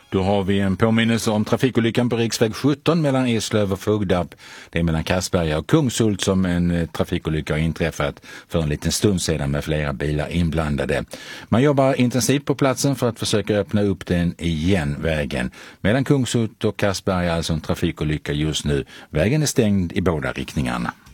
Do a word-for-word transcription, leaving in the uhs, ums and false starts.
Då har vi en påminnelse om trafikolyckan på riksväg sjutton mellan Eslöv och Fogdarp. Det är mellan Kassberga och Kungshult som en eh, trafikolycka har inträffat för en liten stund sedan med flera bilar inblandade. Man jobbar intensivt på platsen för att försöka öppna upp den igen, vägen. Mellan Kungshult och Kassberga är alltså en trafikolycka just nu. Vägen är stängd i båda riktningarna.